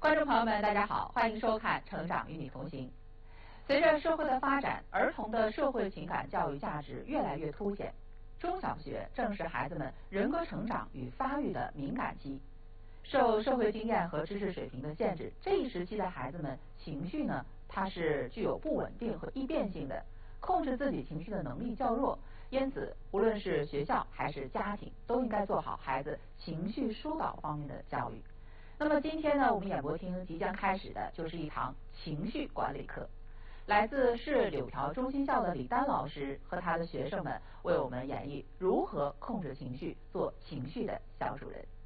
观众朋友们，大家好，欢迎收看《成长与你同行》。随着社会的发展，儿童的社会情感教育价值越来越凸显。中小学正是孩子们人格成长与发育的敏感期。受社会经验和知识水平的限制，这一时期的孩子们情绪呢，它是具有不稳定和易变性的，控制自己情绪的能力较弱。因此，无论是学校还是家庭，都应该做好孩子情绪疏导方面的教育。那么今天呢，我们演播厅即将开始的就是一堂情绪管理课。来自市柳条中心校的李丹老师和他的学生们为我们演绎如何控制情绪，做情绪的小主人。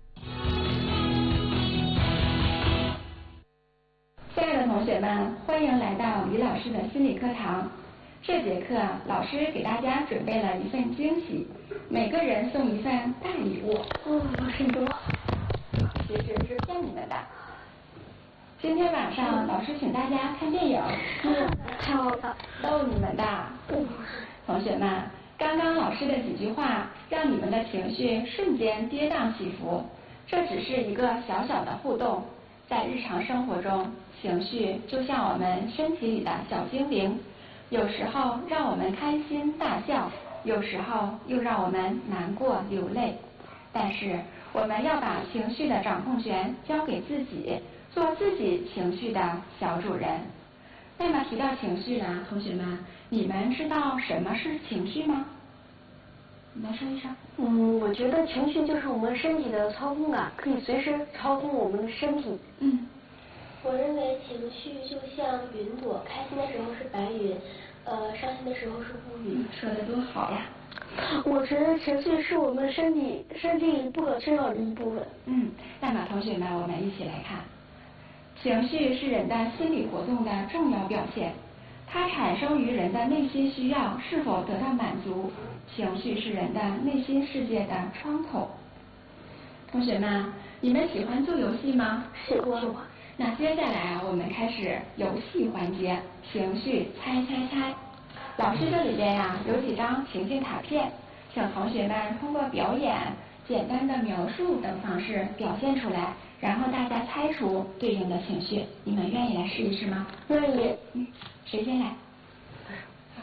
亲爱的同学们，欢迎来到李老师的心理课堂。这节课老师给大家准备了一份惊喜，每个人送一份大礼物。 很多。 其实是骗你们的。今天晚上老师请大家看电影， 太好了， 逗你们的。同学们，刚刚老师的几句话让你们的情绪瞬间跌宕起伏，这只是一个小小的互动。在日常生活中，情绪就像我们身体里的小精灵，有时候让我们开心大笑，有时候又让我们难过流泪。但是我们要把情绪的掌控权交给自己，做自己情绪的小主人。那么提到情绪呢，同学们，你们知道什么是情绪吗？你来说一声。 我觉得情绪就是我们身体的操控感，可以随时操控我们的身体。 我认为情绪就像云朵，开心的时候是白云，伤心的时候是乌云。 说的多好呀！ 我觉得情绪是我们身体里不可缺少的一部分。 那么同学们，我们一起来看，情绪是人的心理活动的重要表现，它产生于人的内心需要是否得到满足。情绪是人的内心世界的窗口。同学们，你们喜欢做游戏吗？ 喜欢。 那接下来我们开始游戏环节，情绪猜猜猜。老师这里边有几张情境卡片，请同学们通过表演、简单的描述等方式表现出来，然后大家猜出对应的情绪。你们愿意来试一试吗？ 愿意。 谁先来？好。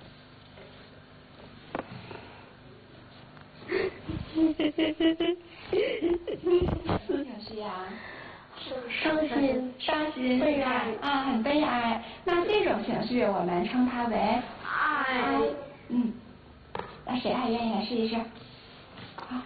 情绪伤心、悲哀很悲哀。那这种情绪我们称它为爱。 那谁还愿意来试一试？好。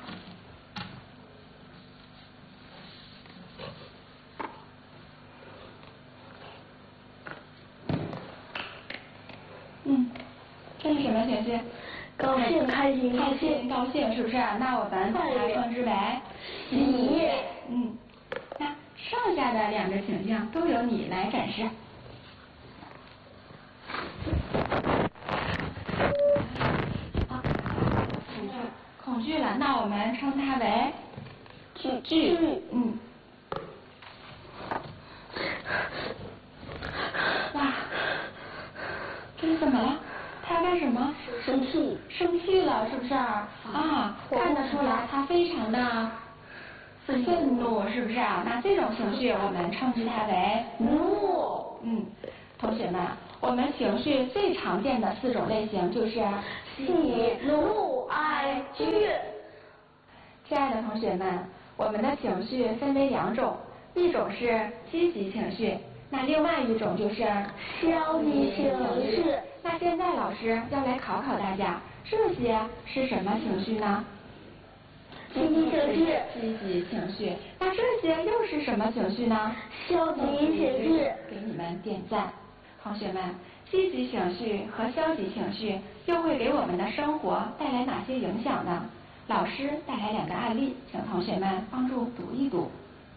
这是什么情绪？ 高兴、开心、 高兴，是不是？那我们把它称之为喜悦。那剩下的两个情境都由你来展示。恐惧了，那我们称它为惧。哇，这是怎么了？他干什么？ 生气了，是不是？看得出来他非常的愤怒，是不是？那这种情绪我们称之它为怒。同学们，我们情绪最常见的4种类型就是喜、怒、哀、惧。 亲爱的同学们，我们的情绪分为2种，一种是积极情绪，那另外一种就是消极情绪。 那现在老师要来考考大家，这些是什么情绪呢？ 积极情绪。那这些又是什么情绪呢？ 消极情绪。 给你们点赞。同学们，积极情绪和消极情绪又会给我们的生活带来哪些影响呢？老师带来2个案例，请同学们帮助读一读。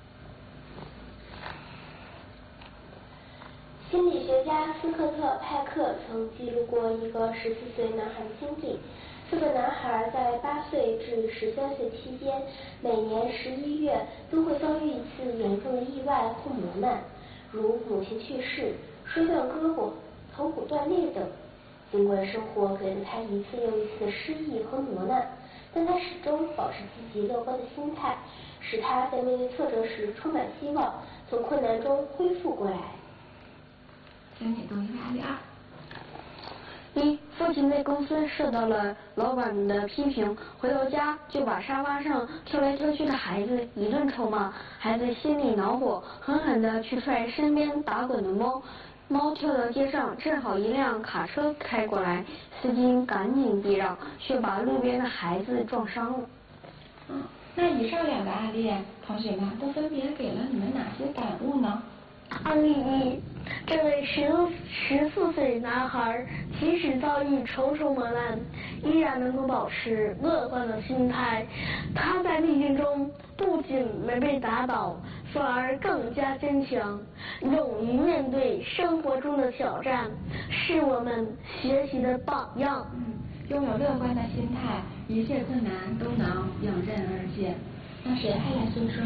心理学家斯科特·派克曾记录过一个14岁男孩的经历。这个男孩在8岁至13岁期间，每年11月都会遭遇一次严重的意外或磨难，如母亲去世、摔断胳膊、头骨断裂等。尽管生活给了他一次又一次的失意和磨难， 但他始终保持积极乐观的心态，使他在面对挫折时充满希望，从困难中恢复过来。 请你读一个案例二。 一，父亲在公司受到了老板的批评，回到家就把沙发上跳来跳去的孩子一顿臭骂，孩子心里恼火，狠狠地去踹身边打滚的猫，猫跳到街上，正好一辆卡车开过来，司机赶紧避让，却把路边的孩子撞伤了。 那以上两个案例，同学们都分别给了你们哪些感悟呢？ 案例一，这位14岁男孩，即使遭遇重重磨难，依然能够保持乐观的心态。他在逆境中不仅没被打倒，反而更加坚强，勇于面对生活中的挑战，是我们学习的榜样。 拥有乐观的心态，一切困难都能迎刃而解。那谁还来说说？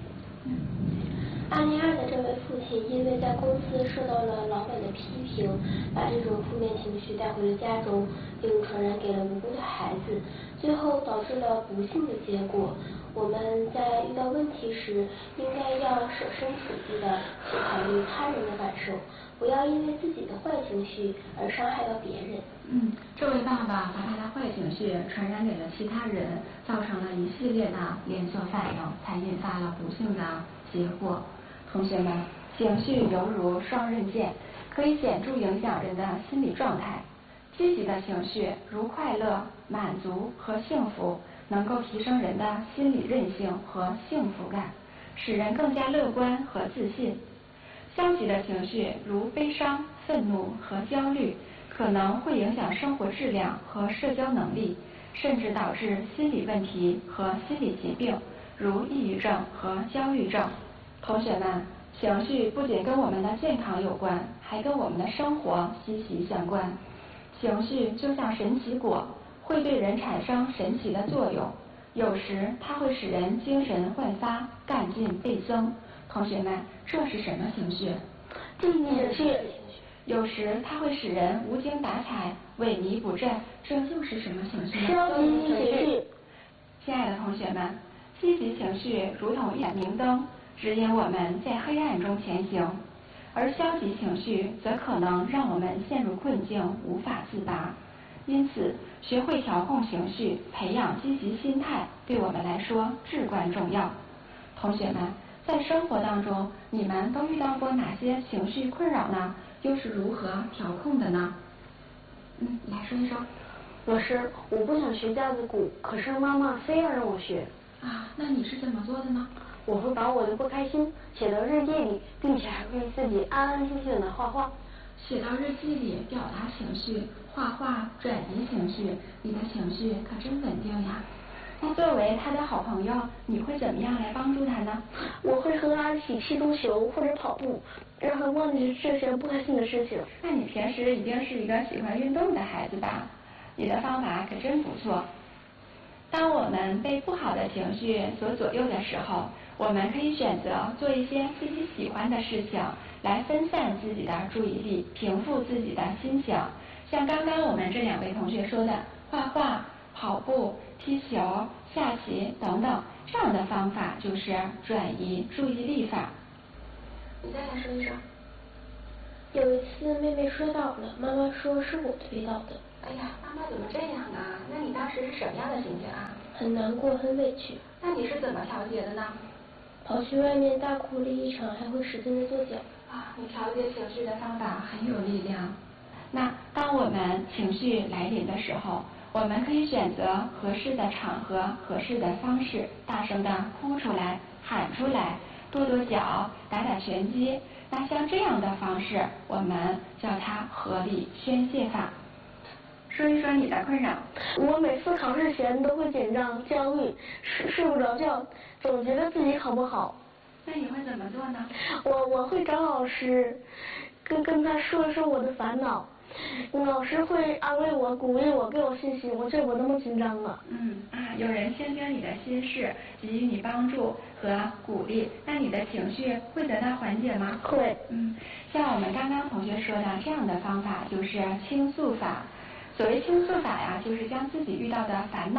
案例二的这位父亲，因为在公司受到了老板的批评，把这种负面情绪带回了家中，并传染给了无辜的孩子，最后导致了不幸的结果。我们在遇到问题时，应该要设身处地的去考虑他人的感受，不要因为自己的坏情绪而伤害到别人。 这位爸爸把他的坏情绪传染给了其他人，造成了一系列的连锁反应，才引发了不幸的结果。同学们，情绪犹如双刃剑，可以显著影响人的心理状态。积极的情绪如快乐、满足和幸福，能够提升人的心理韧性和幸福感，使人更加乐观和自信。消极的情绪如悲伤、愤怒和焦虑，可能会影响生活质量和社交能力，甚至导致心理问题和心理疾病，如抑郁症和焦虑症。同学们，情绪不仅跟我们的健康有关，还跟我们的生活息息相关。情绪就像神奇果，会对人产生神奇的作用。有时它会使人精神焕发、干劲倍增。同学们，这是什么情绪？ 积极情绪。 有时它会使人无精打采、萎靡不振，这又是什么情绪？ 消极情绪。 亲爱的同学们，积极情绪如同一盏明灯，指引我们在黑暗中前行，而消极情绪则可能让我们陷入困境，无法自拔。因此，学会调控情绪，培养积极心态，对我们来说至关重要。同学们，在生活当中，你们都遇到过哪些情绪困扰呢？又是如何调控的呢？来说一说。 老师，我不想学架子鼓，可是妈妈非要让我学。 那你是怎么做的呢？ 我会把我的不开心写到日记里，并且还会自己安安静静的画画。 写到日记里表达情绪，画画转移情绪，你的情绪可真稳定呀。那作为他的好朋友，你会怎么样来帮助他呢？ 我会和他一起踢足球或者跑步，让他忘记这些不开心的事情。 那你平时一定是一个喜欢运动的孩子吧？你的方法可真不错。当我们被不好的情绪所左右的时候，我们可以选择做一些自己喜欢的事情，来分散自己的注意力，平复自己的心情。像刚刚我们这两位同学说的，画画、跑步、踢球、下棋等等，这样的方法就是转移注意力法。你再来说一说。 有一次妹妹摔倒了，妈妈说是我推倒的。 哎呀，妈妈怎么这样啊？那你当时是什么样的心情啊？ 很难过，很委屈。 那你是怎么调节的呢？ 跑去外面大哭了一场，还会使劲的跺脚。 你调节情绪的方法很有力量。那当我们情绪来临的时候，我们可以选择合适的场合、合适的方式，大声的哭出来、喊出来、跺跺脚、打打拳击。那像这样的方式，我们叫它合理宣泄法。说一说你的困扰。 我每次考试前都会紧张、焦虑，睡不着觉，总觉得自己考不好。 那你会怎么做呢？ 我会找老师，跟他说一说我的烦恼。老师会安慰我、鼓励我，给我信心，我就不那么紧张了。 有人倾听你的心事，给予你帮助和鼓励，那你的情绪会得到缓解吗？ 会。 像我们刚刚同学说的，这样的方法就是倾诉法。所谓倾诉法呀，就是将自己遇到的烦恼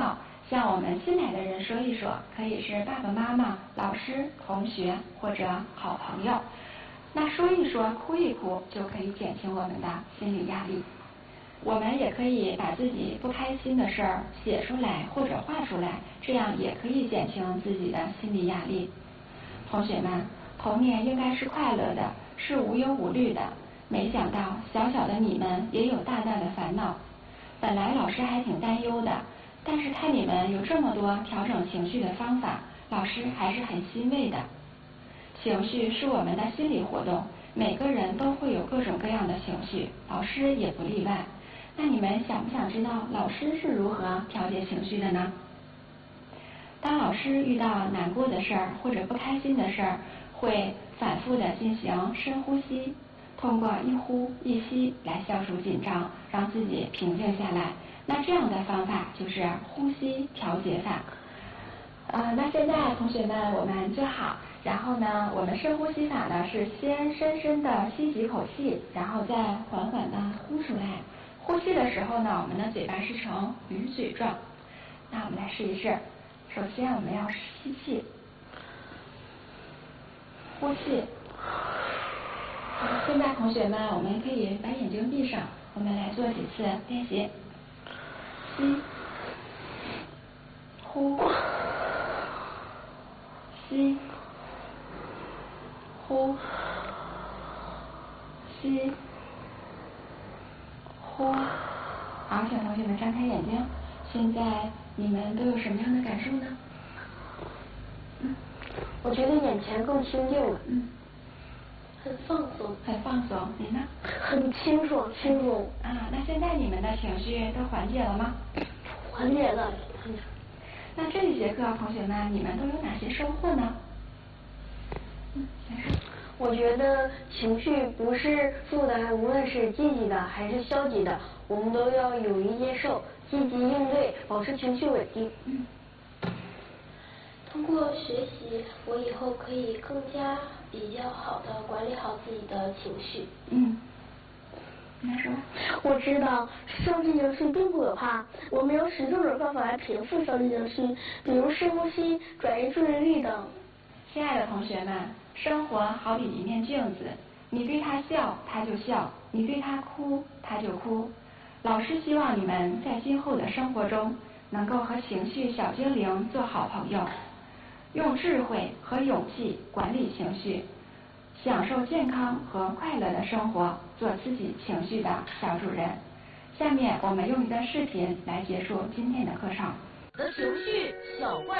向我们新来的人说一说，可以是爸爸妈妈、老师、同学或者好朋友。那说一说、哭一哭，就可以减轻我们的心理压力。我们也可以把自己不开心的事儿写出来或者画出来，这样也可以减轻自己的心理压力。同学们，童年应该是快乐的，是无忧无虑的。没想到小小的你们也有大大的烦恼。本来老师还挺担忧的，但是看你们有这么多调整情绪的方法，老师还是很欣慰的。情绪是我们的心理活动，每个人都会有各种各样的情绪，老师也不例外。那你们想不想知道老师是如何调节情绪的呢？当老师遇到难过的事儿或者不开心的事儿，会反复的进行深呼吸，通过一呼一吸来消除紧张，让自己平静下来。那这样的方法就是呼吸调节法。那现在同学们我们坐好，然后呢，我们深呼吸法呢是先深深的吸几口气，然后再缓缓的呼出来。呼气的时候呢，我们的嘴巴是呈鱼嘴状。那我们来试一试。首先我们要吸气，呼气。现在同学们，我们可以把眼睛闭上，我们来做几次练习。吸，呼，吸，呼，吸，呼。好，请同学们张开眼睛。现在你们都有什么样的感受呢？ 我觉得眼前更清静了。 很放松。 很放松，你呢？ 很清爽轻松。 那现在你们的情绪都缓解了吗？ 缓解了。 那这一节课同学们，你们都有哪些收获呢？先说。 我觉得情绪不是负担，无论是积极的还是消极的，我们都要勇于接受，积极应对，保持情绪稳定。 通过学习，我以后可以更加比较好的管理好自己的情绪。 你说。 我知道消极情绪并不可怕，我们有10种方法来平复消极情绪，比如深呼吸、转移注意力等。 亲爱的同学们，生活好比一面镜子，你对它笑，它就笑；你对它哭，它就哭。老师希望你们在今后的生活中，能够和情绪小精灵做好朋友，用智慧和勇气管理情绪，享受健康和快乐的生活，做自己情绪的小主人。下面我们用一段视频来结束今天的课程。 的情绪小怪。